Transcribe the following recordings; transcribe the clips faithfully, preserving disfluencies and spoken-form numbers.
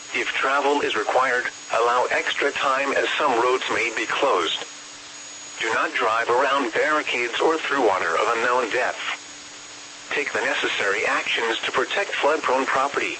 If travel is required, allow extra time as some roads may be closed. Do not drive around barricades or through water of unknown depth. Take the necessary actions to protect flood-prone property.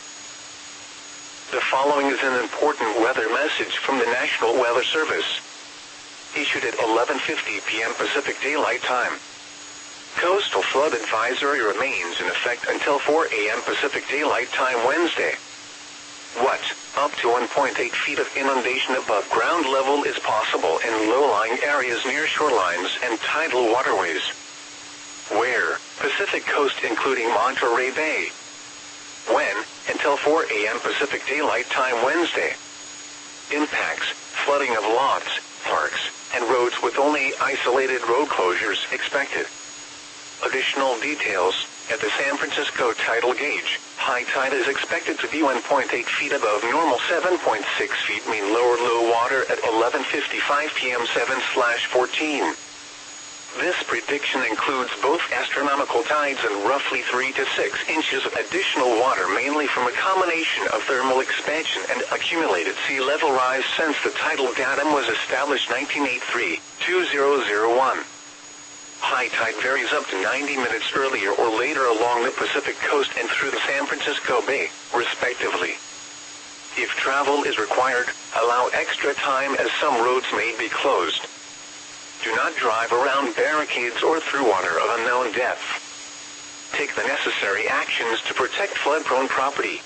The following is an important weather message from the National Weather Service. Issued at eleven fifty p m Pacific Daylight Time. Coastal flood advisory remains in effect until four a m Pacific Daylight Time Wednesday. What, up to one point eight feet of inundation above ground level is possible in low-lying areas near shorelines and tidal waterways. Where, Pacific Coast including Monterey Bay. When, until four a m Pacific Daylight Time Wednesday. Impacts, flooding of lots, parks, and roads with only isolated road closures expected. Additional details, at the San Francisco tidal gauge, high tide is expected to be one point eight feet above normal, seven point six feet mean lower low water at eleven fifty-five p m seven fourteen. This prediction includes both astronomical tides and roughly three to six inches of additional water, mainly from a combination of thermal expansion and accumulated sea level rise since the tidal datum was established nineteen eighty-three to two thousand one. High tide varies up to ninety minutes earlier or later along the Pacific Coast and through the San Francisco Bay, respectively. If travel is required, allow extra time as some roads may be closed. Do not drive around barricades or through water of unknown depth. Take the necessary actions to protect flood-prone property.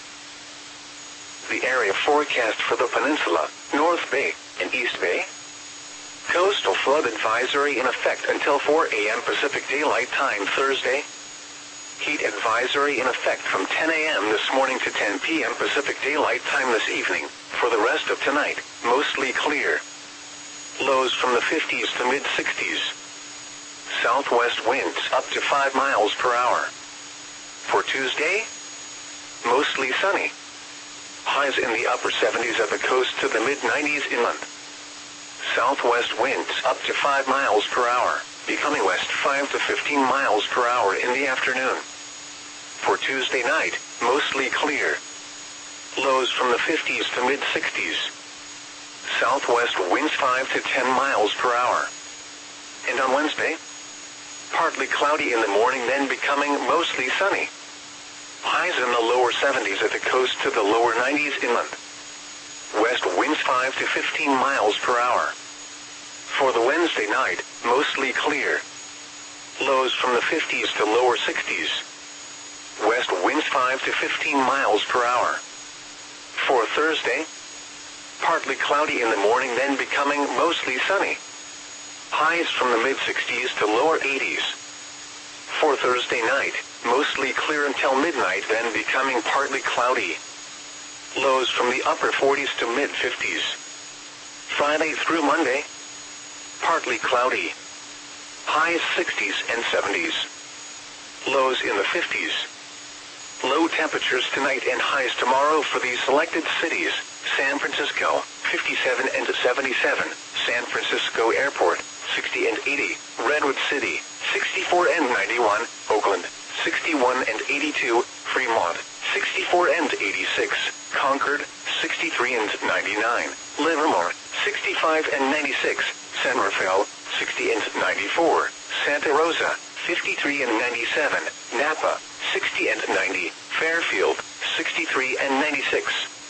The area forecast for the peninsula, North Bay, and East Bay. Coastal flood advisory in effect until four a m Pacific Daylight Time Thursday. Heat advisory in effect from ten a m this morning to ten p m Pacific Daylight Time this evening. For the rest of tonight, mostly clear. Lows from the fifties to mid-sixties. Southwest winds up to five miles per hour. For Tuesday, mostly sunny. Highs in the upper seventies at the coast to the mid-nineties inland. Southwest winds up to five miles per hour, becoming west five to fifteen miles per hour in the afternoon. For Tuesday night, mostly clear. Lows from the fifties to mid-sixties. Southwest winds five to ten miles per hour. And on Wednesday, partly cloudy in the morning, then becoming mostly sunny. Highs in the lower seventies at the coast to the lower nineties inland. West winds five to fifteen miles per hour. For the Wednesday night, mostly clear. Lows from the fifties to lower sixties. West winds five to fifteen miles per hour. For Thursday, partly cloudy in the morning, then becoming mostly sunny. Highs from the mid-sixties to lower eighties. For Thursday night, mostly clear until midnight, then becoming partly cloudy. Lows from the upper forties to mid-fifties. Friday through Monday, partly cloudy. Highs sixties and seventies. Lows in the fifties. Low temperatures tonight and highs tomorrow for these selected cities: San Francisco, fifty-seven and seventy-seven, San Francisco Airport, sixty and eighty, Redwood City, sixty-four and ninety-one, Oakland, sixty-one and eighty-two, Fremont, sixty-four and eighty-six, Concord, sixty-three and ninety-nine, Livermore, sixty-five and ninety-six, San Rafael, sixty and ninety-four, Santa Rosa, fifty-three and ninety-seven, Napa, sixty and ninety, Fairfield, sixty-three and ninety-six.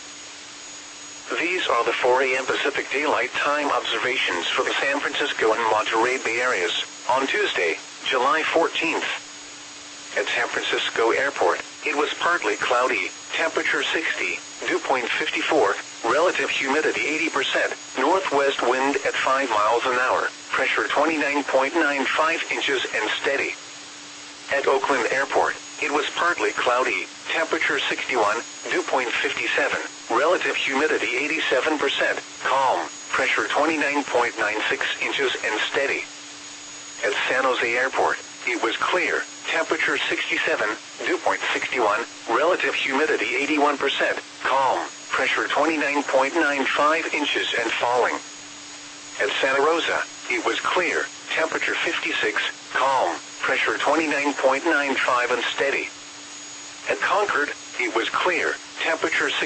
These are the four a m Pacific Daylight Time observations for the San Francisco and Monterey Bay areas on Tuesday, July fourteenth. At San Francisco Airport, it was partly cloudy, temperature sixty, dew point fifty-four, relative humidity eighty percent, northwest wind at five miles an hour, pressure twenty-nine point nine five inches and steady. At Oakland Airport, it was partly cloudy, temperature sixty-one, dew point fifty-seven, relative humidity eighty-seven percent, calm, pressure twenty-nine point nine six inches and steady. At San Jose Airport, it was clear, temperature sixty-seven, dew point sixty-one, relative humidity eighty-one percent, calm, pressure twenty-nine point nine five inches and falling. At Santa Rosa, it was clear, temperature fifty-six, calm, pressure twenty-nine point nine five and steady. At Concord, it was clear, temperature